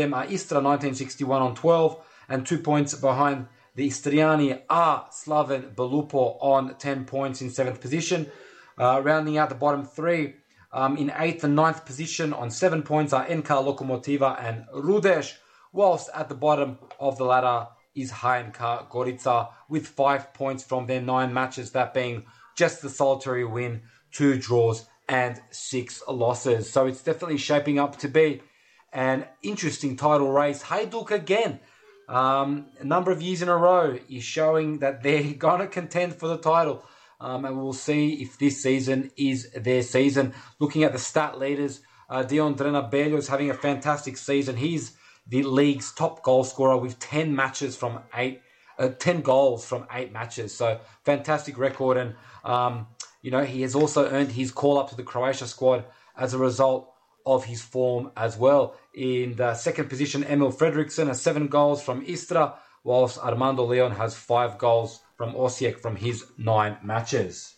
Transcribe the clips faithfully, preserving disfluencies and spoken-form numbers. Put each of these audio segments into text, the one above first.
them are Istra nineteen sixty-one on twelve, and two points behind the Istriani are Slaven Belupo on ten points in seventh position. Uh, rounding out the bottom three, um, in eighth and ninth position on seven points are N K Lokomotiva and Rudeš, whilst at the bottom of the ladder is H N K Gorica with five points from their nine matches, that being just the solitary win, two draws and six losses. So it's definitely shaping up to be an interesting title race. Hajduk again, um, a number of years in a row, is showing that they're going to contend for the title. Um, and we'll see if this season is their season. Looking at the stat leaders, uh, Dion Drenabello is having a fantastic season. He's the league's top goal scorer with ten matches from eight, uh, ten goals from eight matches. So fantastic record. And, um, you know, he has also earned his call up to the Croatia squad as a result of his form as well. In the second position, Emil Fredriksson has seven goals from Istra, whilst Armando Leon has five goals from Osijek from his nine matches.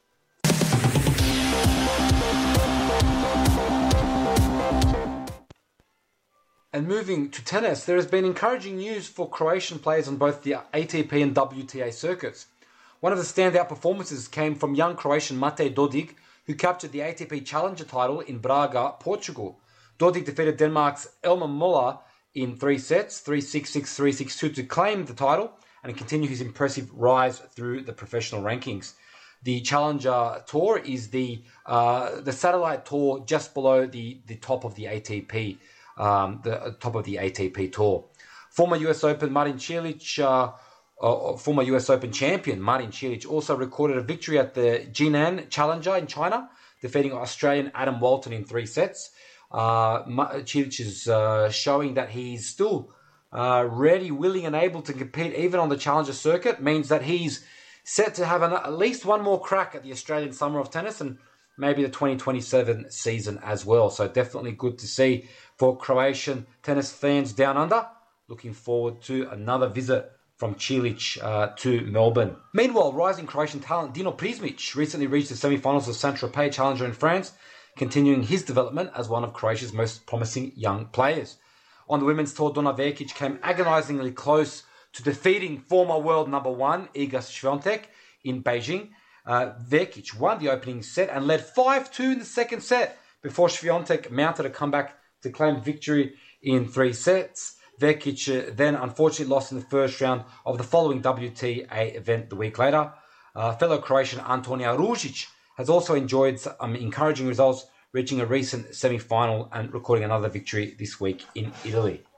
And moving to tennis, there has been encouraging news for Croatian players on both the A T P and W T A circuits. One of the standout performances came from young Croatian Mate Dodig, who captured the A T P Challenger title in Braga, Portugal. Dodig defeated Denmark's Elmer Muller in three sets, three six, six three, six two, to claim the title and continue his impressive rise through the professional rankings. The Challenger Tour is the uh, the satellite tour just below the, the top of the A T P, um, the uh, top of the A T P Tour. Former U S Open Marin Cilic, uh, uh, former U S Open champion Marin Cilic, also recorded a victory at the Jinan Challenger in China, defeating Australian Adam Walton in three sets. Uh, Cilic is uh, showing that he's still uh, ready, willing and able to compete even on the Challenger circuit. Means that he's set to have an, at least one more crack at the Australian Summer of Tennis and maybe the twenty twenty-seven season as well. So definitely good to see for Croatian tennis fans down under. Looking forward to another visit from Cilic uh, to Melbourne. Meanwhile, rising Croatian talent Dino Prizmic recently reached the semi-finals of Saint-Tropez Challenger in France, continuing his development as one of Croatia's most promising young players. On the women's tour, Donna Vekic came agonizingly close to defeating former world number one Iga Swiatek in Beijing. Uh, Vekic won the opening set and led five two in the second set before Swiatek mounted a comeback to claim victory in three sets. Vekic uh, then unfortunately lost in the first round of the following W T A event the week later. Uh, fellow Croatian Antonija Ružić has also enjoyed some encouraging results, reaching a recent semi-final and recording another victory this week in Italy.